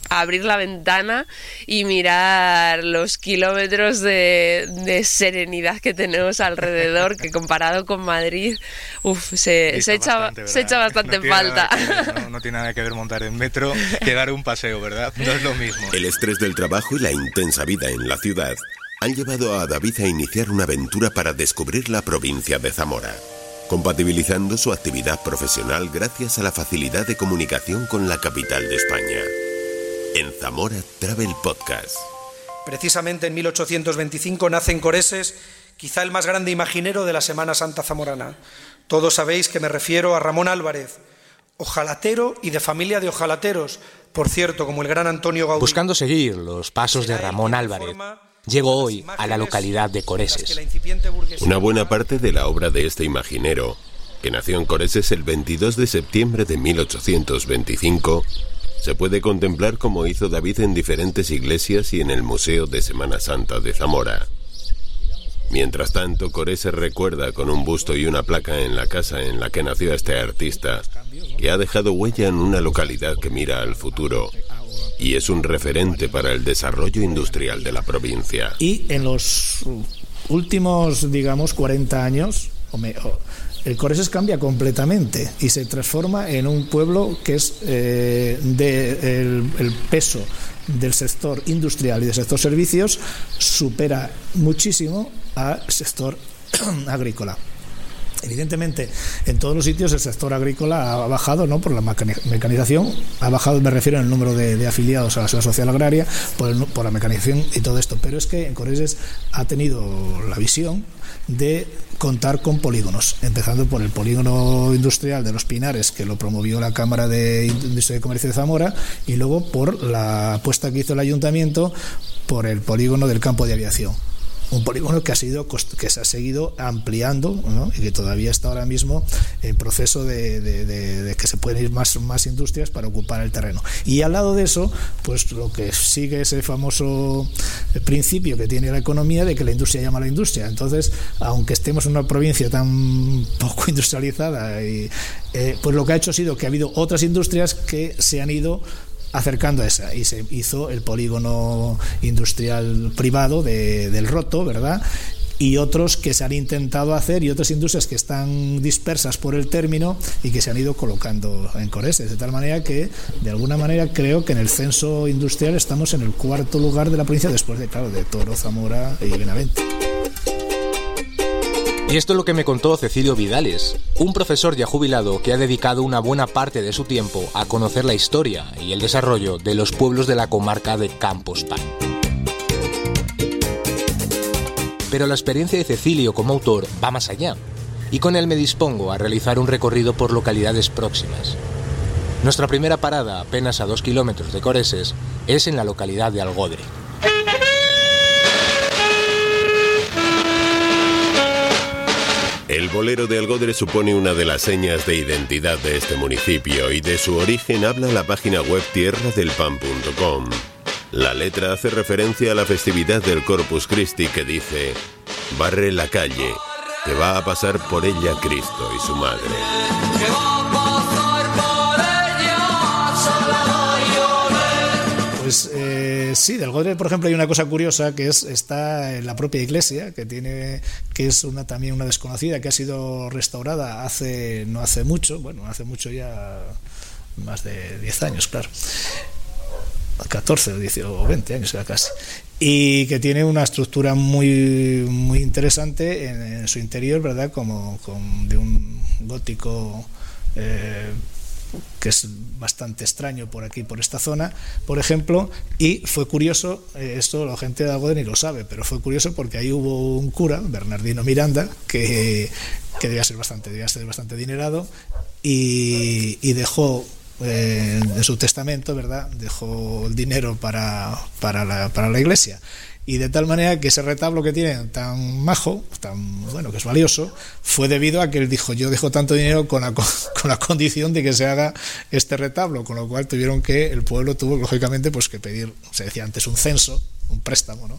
abrir la ventana y mirar los kilómetros de serenidad que tenemos alrededor, que comparado con Madrid, se echa bastante falta. No tiene nada que ver montar en metro que dar un paseo, ¿verdad? No es lo mismo. El estrés del trabajo y la intensa vida en la ciudad han llevado a David a iniciar una aventura para descubrir la provincia de Zamora, compatibilizando su actividad profesional gracias a la facilidad de comunicación con la capital de España. En Zamora Travel Podcast. Precisamente en 1825 nace en Coreses quizá el más grande imaginero de la Semana Santa zamorana. Todos sabéis que me refiero a Ramón Álvarez, ojalatero y de familia de ojalateros, por cierto, como el gran Antonio Gaudí. Buscando seguir los pasos de Ramón Álvarez, llego hoy a la localidad de Coreses. Una buena parte de la obra de este imaginero, que nació en Coreses el 22 de septiembre de 1825, se puede contemplar como hizo David en diferentes iglesias y en el Museo de Semana Santa de Zamora. Mientras tanto, Coreses recuerda con un busto y una placa en la casa en la que nació este artista, que ha dejado huella en una localidad que mira al futuro y es un referente para el desarrollo industrial de la provincia. Y en los últimos, 40 años, el Coreses cambia completamente y se transforma en un pueblo que es el peso del sector industrial y del sector servicios supera muchísimo al sector agrícola. Evidentemente, en todos los sitios el sector agrícola ha bajado, ¿no?, por la mecanización, ha bajado, me refiero en el número de afiliados a la Seguridad Social Agraria, por la mecanización y todo esto, pero es que en Coreses ha tenido la visión de contar con polígonos, empezando por el polígono industrial de Los Pinares, que lo promovió la Cámara de Industria y Comercio de Zamora, y luego por la apuesta que hizo el Ayuntamiento por el polígono del campo de aviación. Un polígono que se ha seguido ampliando, ¿no?, y que todavía está ahora mismo en proceso de que se pueden ir más industrias para ocupar el terreno. Y al lado de eso, pues lo que sigue ese famoso principio que tiene la economía de que la industria llama a la industria. Entonces, aunque estemos en una provincia tan poco industrializada, pues lo que ha hecho ha sido que ha habido otras industrias que se han ido acercando a esa, y se hizo el polígono industrial privado del Roto, ¿verdad?, y otros que se han intentado hacer, y otras industrias que están dispersas por el término y que se han ido colocando en Coreses, de tal manera que, de alguna manera, creo que en el censo industrial estamos en el 4º lugar de la provincia, después de Toro, Zamora y Benavente. Y esto es lo que me contó Cecilio Vidales, un profesor ya jubilado que ha dedicado una buena parte de su tiempo a conocer la historia y el desarrollo de los pueblos de la comarca de Campos Pan. Pero la experiencia de Cecilio como autor va más allá, y con él me dispongo a realizar un recorrido por localidades próximas. Nuestra primera parada, apenas a 2 kilómetros de Coreses, es en la localidad de Algodre. El bolero de Algodre supone una de las señas de identidad de este municipio y de su origen habla la página web tierradelpan.com. La letra hace referencia a la festividad del Corpus Christi que dice: barre la calle, que va a pasar por ella Cristo y su madre. Pues sí, del Algodre, por ejemplo, hay una cosa curiosa que está en la propia iglesia, que es también una desconocida, que ha sido restaurada no hace mucho ya, más de 10 años, claro, 14 o 20 años ya casi, y que tiene una estructura muy, muy interesante en su interior, ¿verdad?, como de un gótico que es bastante extraño por aquí, por esta zona, por ejemplo, y fue curioso, esto la gente de Algodre ni lo sabe, pero fue curioso porque ahí hubo un cura, Bernardino Miranda, que debía ser bastante adinerado, y dejó en su testamento, ¿verdad?, dejó el dinero para la iglesia. Y de tal manera que ese retablo que tiene tan majo, tan bueno, que es valioso, fue debido a que él dijo: yo dejo tanto dinero con la condición de que se haga este retablo, con lo cual el pueblo tuvo lógicamente pues que pedir, se decía antes, un censo, un préstamo, ¿no?,